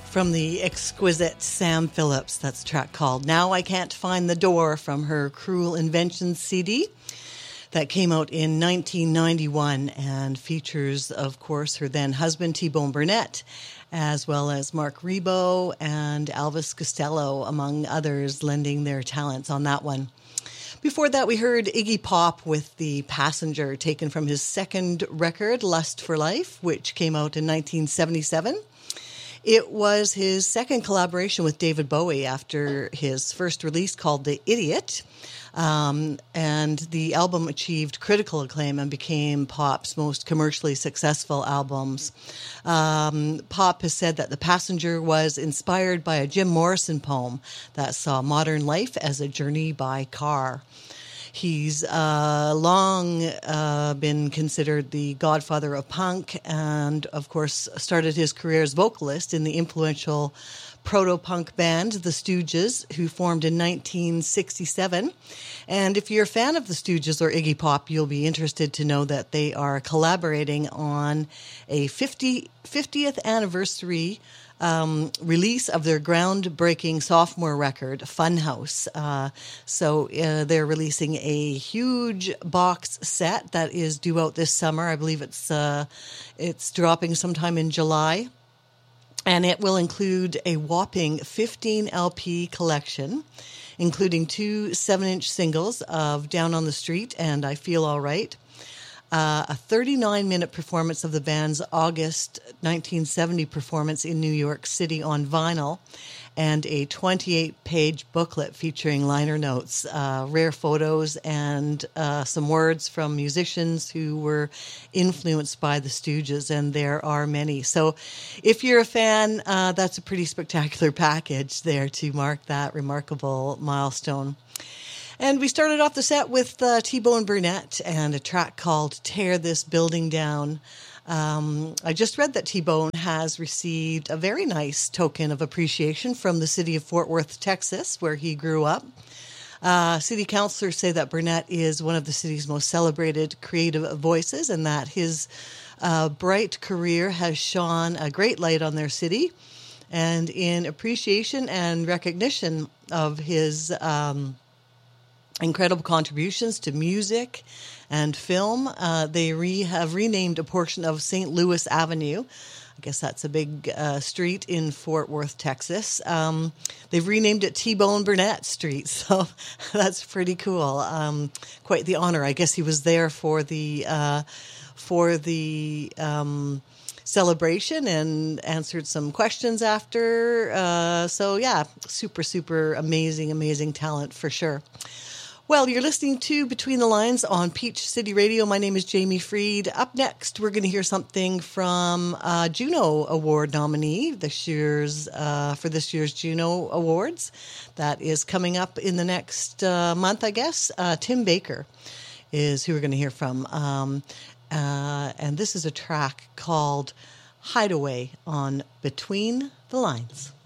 From the exquisite Sam Phillips, that's a track called Now I Can't Find the Door from her Cruel Inventions CD that came out in 1991 and features, of course, her then husband T-Bone Burnett, as well as Mark Ribot and Elvis Costello, among others, lending their talents on that one. Before that, we heard Iggy Pop with The Passenger, taken from his second record, Lust for Life, which came out in 1977. It was his second collaboration with David Bowie after his first release called The Idiot. And the album achieved critical acclaim and became Pop's most commercially successful albums. Pop has said that The Passenger was inspired by a Jim Morrison poem that saw modern life as a journey by car. He's long been considered the godfather of punk and, of course, started his career as vocalist in the influential proto-punk band, The Stooges, who formed in 1967. And if you're a fan of The Stooges or Iggy Pop, you'll be interested to know that they are collaborating on a 50th anniversary release of their groundbreaking sophomore record, Funhouse. So they're releasing a huge box set that is due out this summer. I believe it's dropping sometime in July. And it will include a whopping 15 LP collection, including 2 7-inch singles of Down on the Street and I Feel All Right, a 39-minute performance of the band's August 1970 performance in New York City on vinyl, and a 28-page booklet featuring liner notes, rare photos, and some words from musicians who were influenced by the Stooges, and there are many. So if you're a fan, that's a pretty spectacular package there to mark that remarkable milestone. And we started off the set with T-Bone Burnett and a track called Tear This Building Down. I just read that T-Bone has received a very nice token of appreciation from the city of Fort Worth, Texas, where he grew up. City councilors say that Burnett is one of the city's most celebrated creative voices and that his bright career has shone a great light on their city. And in appreciation and recognition of his incredible contributions to music and film, they have renamed a portion of St. Louis Avenue. I guess that's a big street in Fort Worth, Texas. They've renamed it T-Bone Burnett Street, so that's pretty cool. Quite the honor. I guess he was there for the celebration and answered some questions after. So yeah, super amazing talent for sure. Well, you're listening to Between the Lines on Peach City Radio. My name is Jamie Freed. Up next, we're going to hear something from Juno Award nominee for this year's Juno Awards. That is coming up in the next month, I guess. Tim Baker is who we're going to hear from. And this is a track called Hideaway on Between the Lines.